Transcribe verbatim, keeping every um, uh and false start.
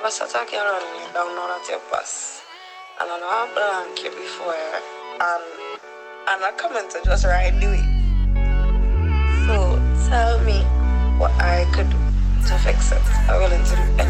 was attacking around you down on at your bus. And I know I blank you before and and I come to just right away. So tell me what I could do to fix it. I'm willing to do